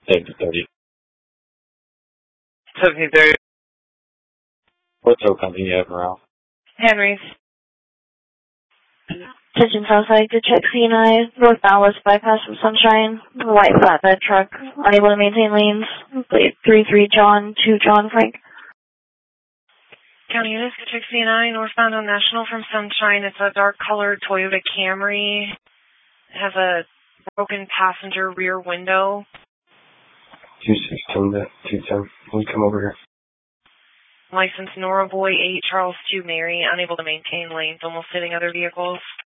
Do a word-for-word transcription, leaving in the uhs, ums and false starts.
seventeen thirty. seventeen thirty. What tow company you have, Morale? Henry's. Attention Southside, good check C N I, northbound west bypass from Sunshine, white flatbed truck, unable to maintain lanes, plate three three John, two John Frank. County units, good check C N I, northbound on National from Sunshine. It's a dark colored Toyota Camry. It has a broken passenger rear window. two six ten to two ten. Can you come over here? License Nora Boy eight, Charles two Mary, unable to maintain lanes, almost hitting other vehicles.